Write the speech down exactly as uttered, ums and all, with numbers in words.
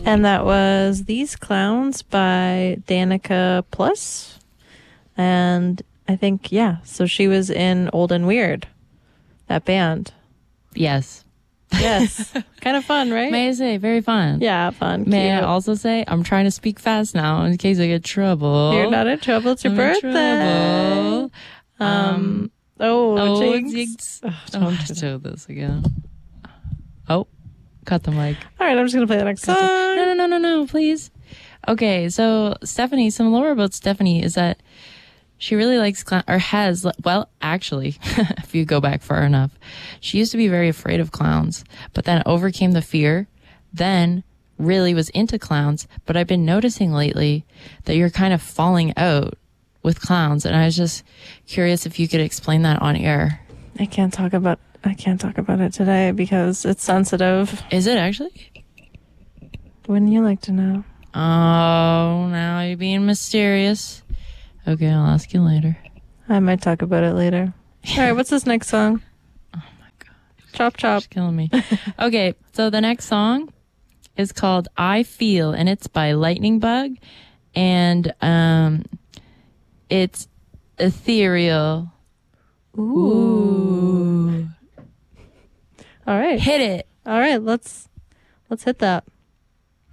And that was These Clowns by Danica Plus. And I think, yeah, so she was in Old and Weird, that band. Yes. Yes. Kind of fun, right? May I say, very fun. Yeah, fun. May cute. I also say, I'm trying to speak fast now in case I get trouble. You're not in trouble. It's your I'm in birthday. trouble. Um, oh, Oh, jinx. jinx. Oh, Oh, don't I do that. show this again. Oh, cut the mic. All right, I'm just going to play the next song. No, no, no, no, no, please. Okay, so Stephanie, some lore about Stephanie is that she really likes clowns, or has, well, actually, if you go back far enough, she used to be very afraid of clowns, but then overcame the fear, then really was into clowns. But I've been noticing lately that you're kind of falling out with clowns, and I was just curious if you could explain that on air. I can't talk about I can't talk about it today because it's sensitive. Is it actually? Wouldn't you like to know? Oh, now you're being mysterious. Okay, I'll ask you later. I might talk about it later. All right, what's this next song? Oh my god. Chop chop. She's killing me. Okay, so the next song is called I Feel, and it's by Lightning Bug, and um it's ethereal. Ooh. All right. Hit it. All right, let's let's hit that.